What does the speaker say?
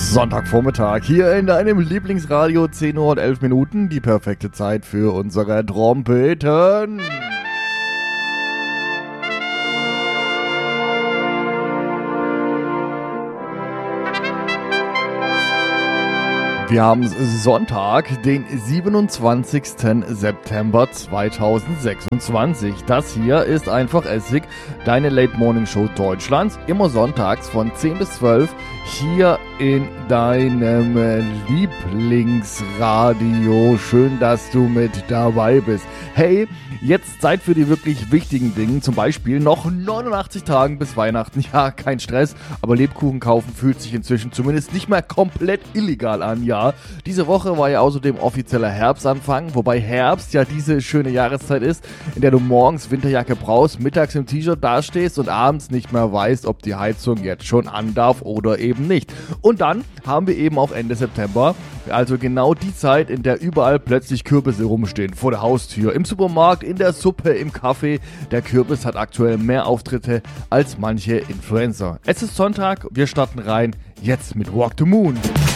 Sonntagvormittag hier in deinem Lieblingsradio, 10 Uhr und 11 Minuten, die perfekte Zeit für unsere Trompeten. Wir haben Sonntag, den 27. September 2026. Das hier ist einfach Essig, deine Late Morning Show Deutschlands. Immer sonntags von 10 bis 12 hier in deinem Lieblingsradio. Schön, dass du mit dabei bist. Hey, jetzt Zeit für die wirklich wichtigen Dinge. Zum Beispiel noch 89 Tagen bis Weihnachten. Ja, kein Stress, aber Lebkuchen kaufen fühlt sich inzwischen zumindest nicht mehr komplett illegal an. Ja, diese Woche war ja außerdem offizieller Herbstanfang, wobei Herbst ja diese schöne Jahreszeit ist, in der du morgens Winterjacke brauchst, mittags im T-Shirt dastehst und abends nicht mehr weißt, ob die Heizung jetzt schon an darf oder eben nicht. Und dann haben wir eben auch Ende September, also genau die Zeit, in der überall plötzlich Kürbisse rumstehen, vor der Haustür, im Supermarkt, in der Suppe, im Kaffee. Der Kürbis hat aktuell mehr Auftritte als manche Influencer. Es ist Sonntag, wir starten rein, jetzt mit Walk the Moon.